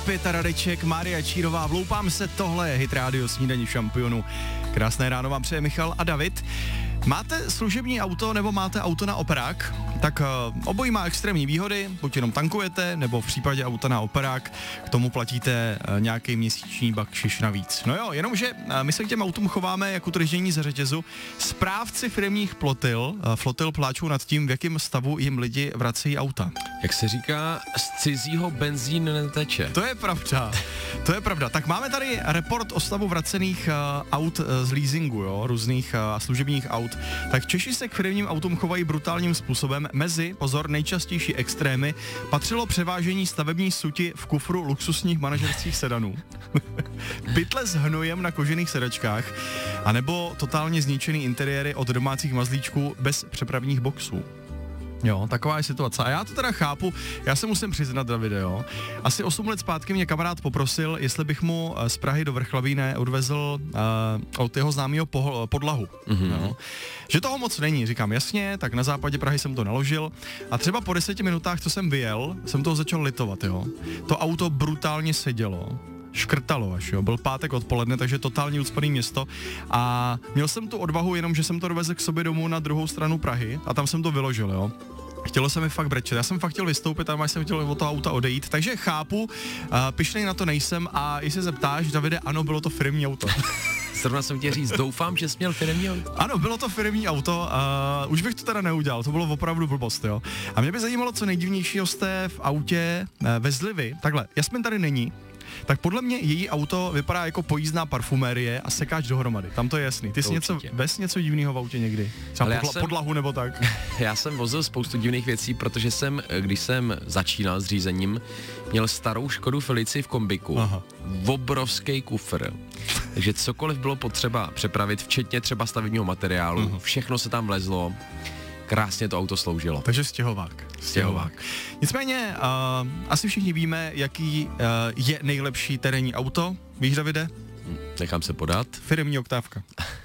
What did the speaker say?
Pěta Radeček, Mária Čírová, vloupám se, tohle je Hit Radio Snídaní šampionů. Krásné ráno vám přeje Michal a David. Máte služební auto nebo máte auto na operák? Tak obojí má extrémní výhody, buď jenom tankujete, nebo v případě auta na operák k tomu platíte nějaký měsíční bakšiš navíc. No jo, jenomže my se k těm autům chováme jako tržení ze řetězu. Správci firemních flotil pláčou nad tím, v jakém stavu jim lidi vracejí auta. Jak se říká, z cizího benzín neteče. To je pravda, to je pravda. Tak máme tady report o stavu vracených aut z leasingu, jo, různých služebních aut. Tak Češi se k firemním autům chovají brutálním způsobem. Mezi, pozor, nejčastější extrémy patřilo převážení stavební suti v kufru luxusních manažerských sedanů, pytle s hnojem na kožených sedačkách, anebo totálně zničený interiéry od domácích mazlíčků bez přepravních boxů. Jo, taková je situace. A já to teda chápu, já se musím přiznat, Davide, jo. Asi 8 let zpátky mě kamarád poprosil, jestli bych mu z Prahy do Vrchlavíne odvezl od jeho známého podlahu. Jo. Že toho moc není, říkám jasně, tak na západě Prahy jsem to naložil a třeba po 10 minutách, co jsem vyjel, jsem toho začal litovat, jo. To auto brutálně sedělo. Škrtalo až, jo. Byl pátek odpoledne, takže totálně ucpaný město a měl jsem tu odvahu jenom, že jsem to dovezl k sobě domů na druhou stranu Prahy a tam jsem to vyložil, jo. Chtělo se mi fakt brečet, já jsem fakt chtěl vystoupit, ale jsem chtěl od toho auta odejít, takže chápu, pyšnej na to nejsem a jestli se zeptáš, Davide, ano, bylo to firemní auto. Zrovna jsem tě říct, doufám, že jsi měl firemní auto. Ano, bylo to firemní auto, už bych to teda neudělal, to bylo opravdu blbost, jo. A mě by zajímalo, co nejdivnějšího jste v autě vezli vy. Takhle, Jasmin tady není, tak podle mě její auto vypadá jako pojízdná parfumérie a sekáč dohromady. Tam to je jasný. Ty jsi něco divného v autě někdy? Třeba podlahu nebo tak? Já jsem vozil spoustu divných věcí, protože když jsem začínal s řízením, měl starou Škodu Felici v kombiku. Aha. Obrovský kufr. Takže cokoliv bylo potřeba přepravit, včetně třeba stavebního materiálu, všechno se tam vlezlo. Krásně to auto sloužilo. Takže stěhovák. Nicméně, asi všichni víme, jaký je nejlepší terénní auto. Víš, Davide? Nechám se podat. Firemní oktávka.